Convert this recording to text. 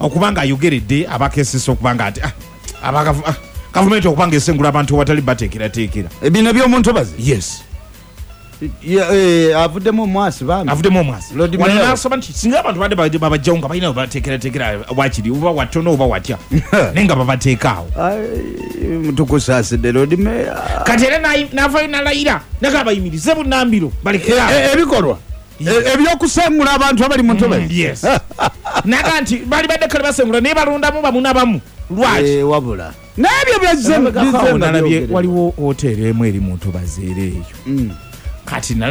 okubanga ayogeredde abakesesa okubanga ati gavumenti okubanga esengula abantu abatali bateekerateekera ebino by'omuntu bazi yes avuddemu omwasi wano nasaba nti singa abantu bade babajjawo nga balina bateekerateekera wakiri oba watono oba watya naye nga babateekaawo mutukusaasidde Lord Mayor kati era navayo nalayira naga abayimirize bunambiro balekera ebikolwa ebyokusengula abantu abali mu ntobazi yes naga nti bali baddekale basengula naye balondamu bamu nabamu lwaki wabula n'ebyo byazzenalabye waliwo hoteri emu eri mu ntobazi era eyo kati